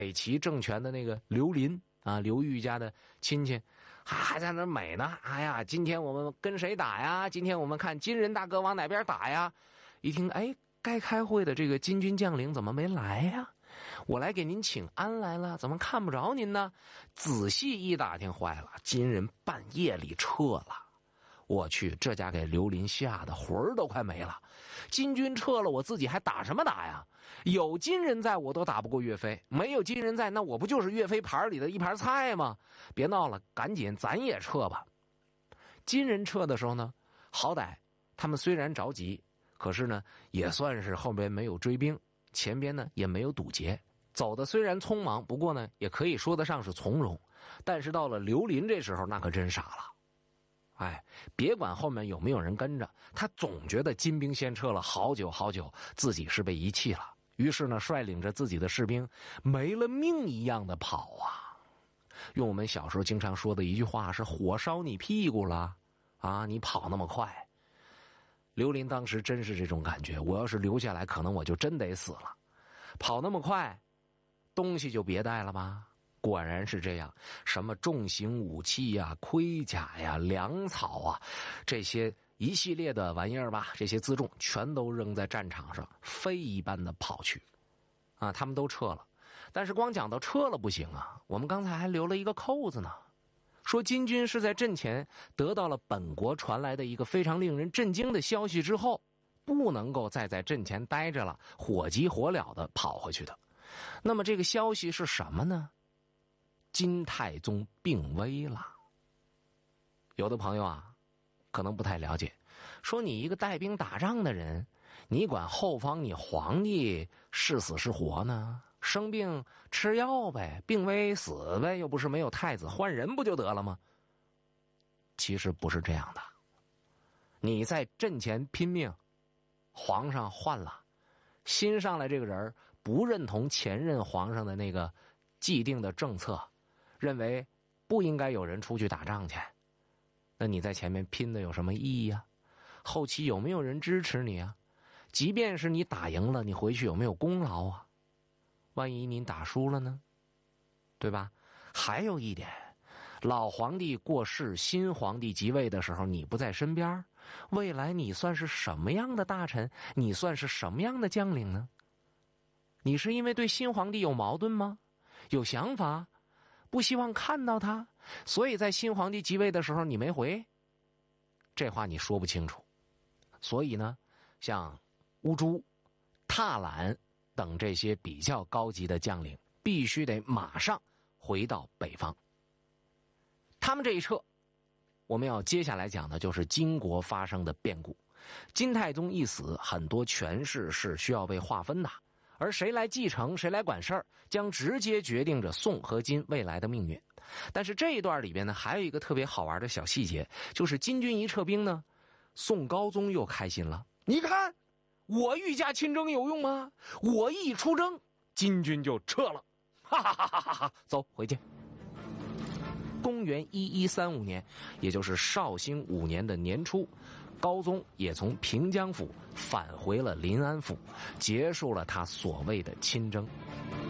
北齐政权的那个刘林啊，刘裕家的亲戚，还在那美呢。哎呀，今天我们跟谁打呀？今天我们看金人大哥往哪边打呀？一听，哎，该开会的这个金军将领怎么没来呀？我来给您请安来了，怎么看不着您呢？仔细一打听，坏了，金人半夜里撤了。我去，这家给刘林吓得魂儿都快没了。金军撤了，我自己还打什么打呀？有金人在，我都打不过岳飞；没有金人在，那我不就是岳飞盘里的一盘菜吗？别闹了，赶紧咱也撤吧。金人撤的时候呢，好歹他们虽然着急，可是呢，也算是后边没有追兵，前边呢也没有堵截，走的虽然匆忙，不过呢也可以说得上是从容。但是到了刘林这时候，那可真傻了。哎，别管后面有没有人跟着，他总觉得金兵先撤了好久好久，自己是被遗弃了。于是呢，率领着自己的士兵没了命一样的跑啊。用我们小时候经常说的一句话是火烧你屁股了啊，你跑那么快。刘林当时真是这种感觉，我要是留下来，可能我就真得死了。跑那么快，东西就别带了吧。果然是这样，什么重型武器呀、盔甲呀、粮草啊，这些一系列的玩意儿吧，这些辎重全都扔在战场上，飞一般的跑去。啊，他们都撤了。但是光讲到撤了不行啊，我们刚才还留了一个扣子呢。说金军是在阵前得到了本国传来的一个非常令人震惊的消息之后，不能够再在阵前待着了，火急火燎的跑回去的。那么这个消息是什么呢？金太宗病危了。有的朋友啊，可能不太了解，说你一个带兵打仗的人，你管后方你皇帝是死是活呢？生病吃药呗，病危死呗，又不是没有太子，换人不就得了吗？其实不是这样的。你在阵前拼命，皇上换了，新上来这个人不认同前任皇上的那个既定的政策，认为不应该有人出去打仗去，那你在前面拼的有什么意义啊？后期有没有人支持你啊？即便是你打赢了，你回去有没有功劳啊？万一您打输了呢？对吧？还有一点，老皇帝过世，新皇帝即位的时候，你不在身边，未来你算是什么样的大臣？你算是什么样的将领呢？你是因为对新皇帝有矛盾吗？有想法？不希望看到他，所以在新皇帝即位的时候你没回？这话你说不清楚。所以呢，像乌珠、踏懒等这些比较高级的将领，必须得马上回到北方。他们这一撤，我们要接下来讲的就是金国发生的变故。金太宗一死，很多权势是需要被划分的，而谁来继承，谁来管事儿，将直接决定着宋和金未来的命运。但是这一段里边呢，还有一个特别好玩的小细节，就是金军一撤兵呢，宋高宗又开心了。你看，我御驾亲征有用吗？我一出征，金军就撤了，哈哈哈哈哈哈！走，回去。公元1135年，也就是绍兴5年的年初，高宗也从平江府返回了临安府，结束了他所谓的亲征。